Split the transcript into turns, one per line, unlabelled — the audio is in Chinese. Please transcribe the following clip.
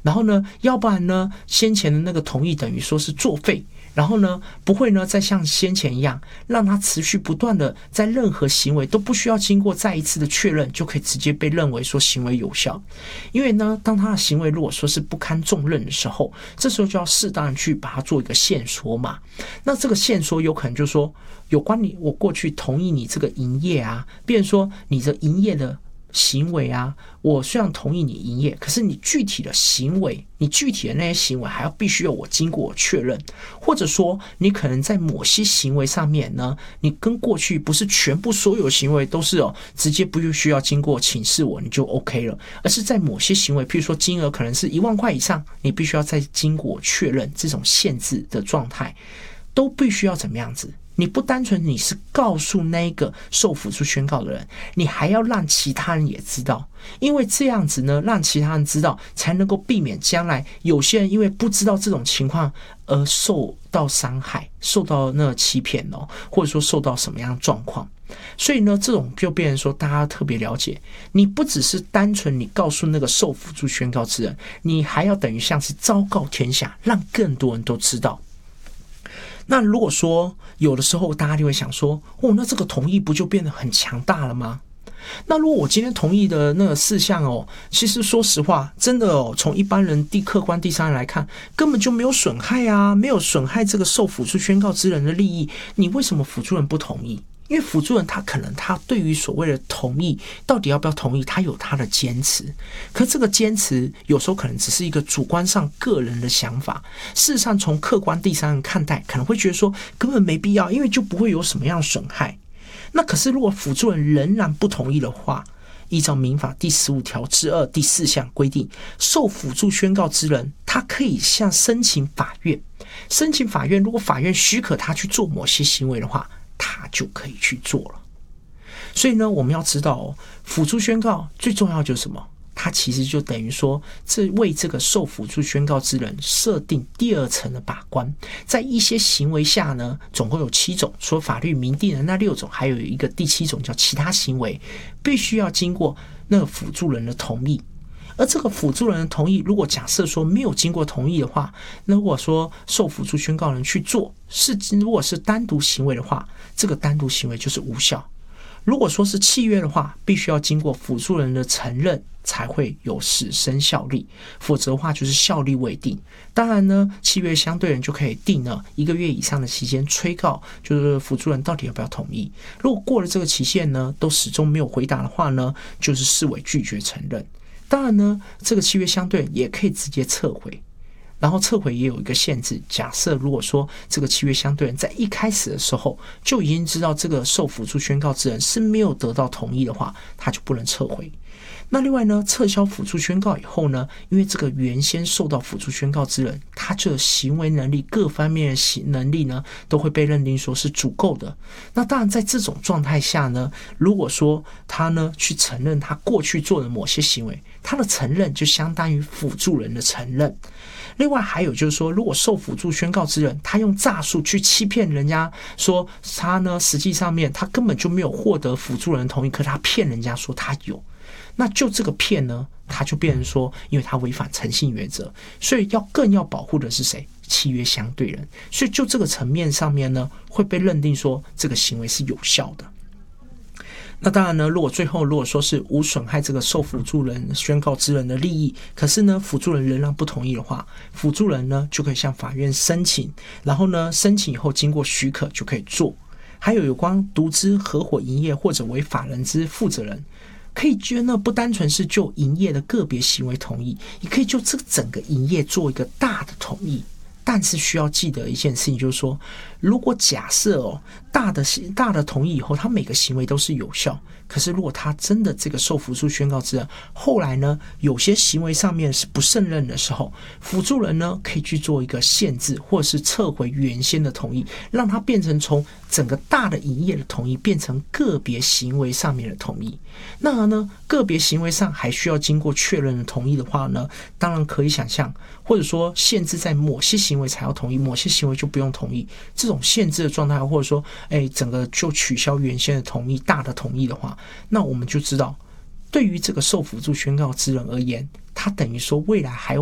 然后呢，要不然呢，先前的那个同意等于说是作废。然后呢，不会呢再像先前一样，让他持续不断的在任何行为都不需要经过再一次的确认，就可以直接被认为说行为有效。因为呢，当他的行为如果说是不堪重任的时候，这时候就要适当的去把它做一个限缩嘛。那这个限缩有可能就是说，有关我过去同意你这个营业啊，比如说你的营业的行为啊，我虽然同意你营业，可是你具体的行为，你具体的那些行为还要必须要我经过我确认，或者说你可能在某些行为上面呢，你跟过去不是全部所有行为都是直接不需要经过请示我你就 OK 了，而是在某些行为，譬如说金额可能是1万块以上，你必须要再经过确认，这种限制的状态都必须要怎么样子？你不单纯你是告诉那个受辅助宣告的人，你还要让其他人也知道，因为这样子呢，让其他人知道，才能够避免将来有些人因为不知道这种情况而受到伤害，受到那个欺骗或者说受到什么样的状况。所以呢，这种就变成说，大家特别了解，你不只是单纯你告诉那个受辅助宣告之人，你还要等于像是昭告天下，让更多人都知道。那如果说有的时候大家就会想说，那这个同意不就变得很强大了吗？那如果我今天同意的那个事项其实说实话，真的从一般人客观第三人来看，根本就没有损害啊，没有损害这个受辅助宣告之人的利益，你为什么辅助人不同意？因为辅助人他可能他对于所谓的同意到底要不要同意，他有他的坚持，可这个坚持有时候可能只是一个主观上个人的想法，事实上从客观第三人看待可能会觉得说根本没必要，因为就不会有什么样的损害。那可是如果辅助人仍然不同意的话，依照民法第15条之2第4项规定，受辅助宣告之人他可以向申请法院，如果法院许可他去做某些行为的话，他就可以去做了。所以呢，我们要知道辅助宣告最重要就是什么？它其实就等于说，这为这个受辅助宣告之人设定第2层的把关，在一些行为下呢，总共有7种，除了法律明定的那6种，还有一个第7种叫其他行为，必须要经过那个辅助人的同意。而这个辅助人的同意，如果假设说没有经过同意的话，那如果说受辅助宣告人去做，如果是单独行为的话，这个单独行为就是无效。如果说是契约的话，必须要经过辅助人的承认才会有使生效力，否则的话就是效力未定。当然呢，契约相对人就可以定了1个月以上的期间催告，就是辅助人到底要不要同意。如果过了这个期限呢，都始终没有回答的话呢，就是视为拒绝承认。当然呢，这个契约相对人也可以直接撤回，然后撤回也有一个限制，假设如果说这个契约相对人在一开始的时候就已经知道这个受辅助宣告之人是没有得到同意的话，他就不能撤回。那另外呢，撤销辅助宣告以后呢，因为这个原先受到辅助宣告之人，他这行为能力各方面的能力呢，都会被认定说是足够的。那当然在这种状态下呢，如果说他呢去承认他过去做的某些行为，他的承认就相当于辅助人的承认。另外还有就是说，如果受辅助宣告之人他用诈术去欺骗人家，说他呢实际上面他根本就没有获得辅助人同意，可是他骗人家说他有，那就这个骗呢，他就变成说，因为他违反诚信原则，所以更要保护的是谁？契约相对人。所以就这个层面上面呢，会被认定说这个行为是有效的。那当然呢，如果说是无损害这个受辅助人宣告之人的利益，可是呢辅助人仍然不同意的话，辅助人呢就可以向法院申请，然后呢申请以后经过许可就可以做。还有关独资、合伙营业或者为法人之负责人，可以不单纯是就营业的个别行为同意，也可以就这整个营业做一个大的同意。但是需要记得一件事情，就是说，如果假设大的同意以后，他每个行为都是有效，可是如果他真的这个受辅助宣告之人后来呢有些行为上面是不胜任的时候，辅助人呢可以去做一个限制，或者是撤回原先的同意，让它变成从整个大的营业的同意变成个别行为上面的同意。那呢个别行为上还需要经过确认的同意的话呢，当然可以想象，或者说限制在某些行为才要同意，某些行为就不用同意，这种限制的状态，或者说整个就取消原先的同意，大的同意的话，那我们就知道对于这个受辅助宣告之人而言，他等于说未来还有